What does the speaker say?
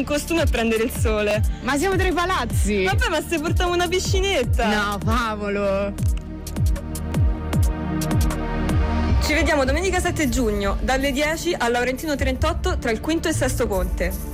in costume a prendere il sole. Ma siamo tra i palazzi. Vabbè, ma se portiamo una piscinetta. No, Paolo. Ci vediamo domenica 7 giugno dalle 10 al Laurentino 38 tra il quinto e il sesto ponte.